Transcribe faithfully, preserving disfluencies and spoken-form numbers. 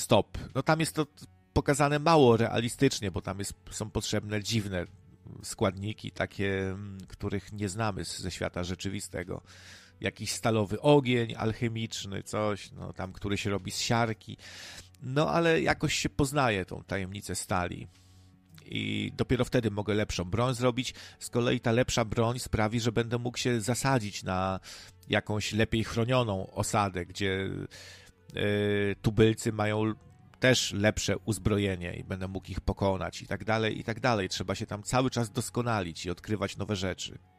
non-stop. No tam jest to pokazane mało realistycznie, bo tam jest, są potrzebne dziwne składniki, takie, których nie znamy ze świata rzeczywistego. Jakiś stalowy ogień alchemiczny, coś, no tam, który się robi z siarki. No ale jakoś się poznaje tą tajemnicę stali. I dopiero wtedy mogę lepszą broń zrobić. Z kolei ta lepsza broń sprawi, że będę mógł się zasadzić na jakąś lepiej chronioną osadę, gdzie yy, tubylcy mają też lepsze uzbrojenie i będę mógł ich pokonać i tak dalej, i tak dalej. Trzeba się tam cały czas doskonalić i odkrywać nowe rzeczy.